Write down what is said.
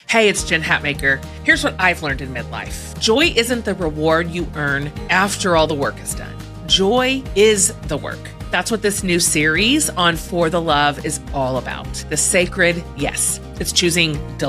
Hey, it's Jen Hatmaker. Here's what I've learned in midlife. Joy isn't the reward you earn after all the work is done. Joy is the work. That's what this new series on For the Love is all about. The sacred yes. It's choosing